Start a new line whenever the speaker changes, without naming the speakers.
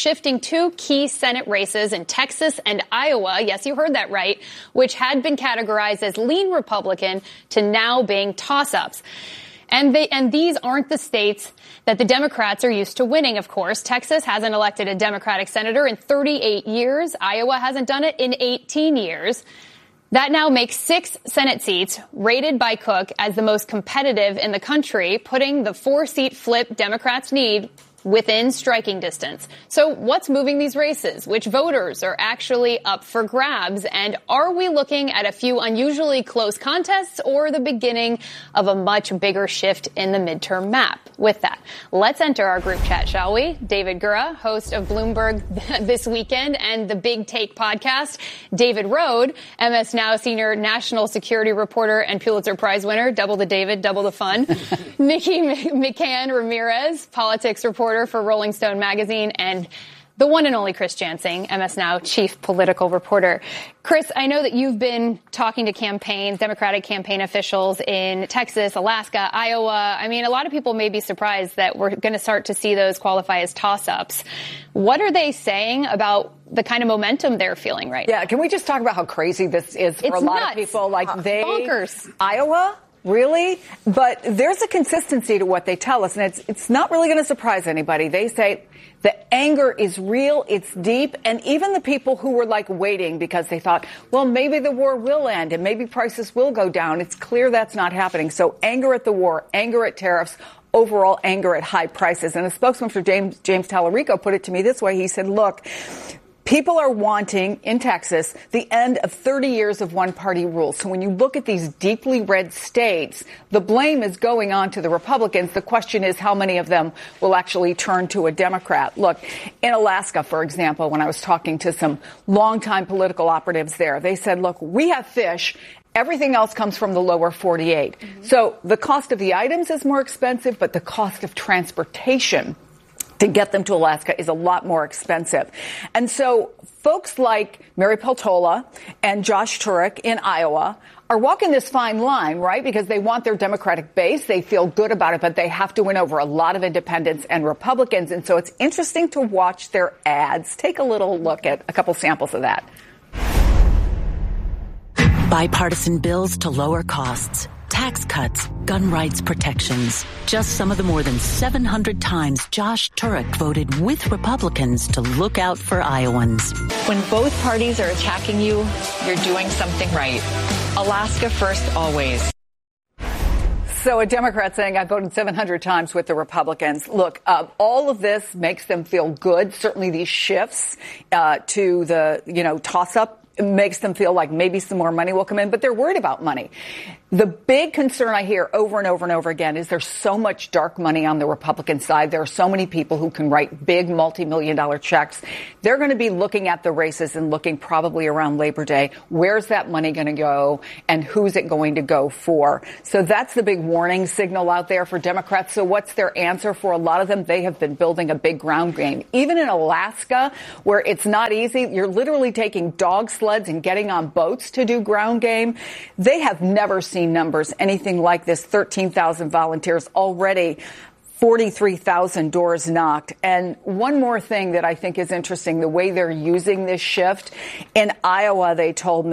shifting two key Senate races in Texas and Iowa. Yes, you heard that right, which had been categorized as lean Republican to now being toss-ups. And these aren't the states that the Democrats are used to winning, of course. Texas hasn't elected a Democratic senator in 38 years. Iowa hasn't done it in 18 years. That now makes 6 Senate seats rated by Cook as the most competitive in the country, putting the 4-seat flip Democrats need within striking distance. So what's moving these races? Which voters are actually up for grabs? And are we looking at a few unusually close contests or the beginning of a much bigger shift in the midterm map? With that, let's enter our group chat, shall we? David Gura, host of Bloomberg This Weekend and the Big Take podcast. David Rode, MS Now senior national security reporter and Pulitzer Prize winner. Double the David, double the fun. Nikki McCann Ramirez, politics reporter for Rolling Stone magazine, and the one and only Chris Jansing, MS Now chief political reporter. Chris, I know that you've been talking to Democratic campaign officials in Texas, Alaska, Iowa. I mean, a lot of people may be surprised that we're going to start to see those qualify as toss-ups. What are they saying about the kind of momentum they're feeling right now?
Yeah, can we just talk about how crazy this is for a lot of people? Like
bonkers.
Iowa? Really? But there's a consistency to what they tell us, and it's not really going to surprise anybody. They say the anger is real, it's deep, and even the people who were like waiting because they thought, well, maybe the war will end and maybe prices will go down. It's clear that's not happening. So anger at the war, anger at tariffs, overall anger at high prices. And a spokesman for James Tallarico put it to me this way. He said, look, people are wanting, in Texas, the end of 30 years of one-party rule. So when you look at these deeply red states, the blame is going on to the Republicans. The question is how many of them will actually turn to a Democrat. Look, in Alaska, for example, when I was talking to some longtime political operatives there, they said, look, we have fish. Everything else comes from the lower 48. Mm-hmm. So the cost of the items is more expensive, but the cost of transportation to get them to Alaska is a lot more expensive. And so folks like Mary Peltola and Josh Turek in Iowa are walking this fine line, right? Because they want their Democratic base. They feel good about it, but they have to win over a lot of independents and Republicans. And so it's interesting to watch their ads. Take a little look at a couple samples of that.
Bipartisan bills to lower costs. Tax cuts, gun rights protections. Just some of the more than 700 times Josh Turek voted with Republicans to look out for Iowans.
When both parties are attacking you, you're doing something right. Alaska first, always.
So a Democrat saying I voted 700 times with the Republicans. Look, all of this makes them feel good. Certainly these shifts to the, toss-up makes them feel like maybe some more money will come in, but they're worried about money. The big concern I hear over and over and over again is there's so much dark money on the Republican side. There are so many people who can write big multi-million-dollar checks. They're going to be looking at the races and looking probably around Labor Day. Where's that money going to go and who's it going to go for? So that's the big warning signal out there for Democrats. So what's their answer for a lot of them? They have been building a big ground game. Even in Alaska, where it's not easy, you're literally taking dog sleds and getting on boats to do ground game. They have never seen numbers anything like this. 13,000 volunteers already, 43,000 doors knocked. And one more thing that I think is interesting, the way they're using this shift. In Iowa, they told me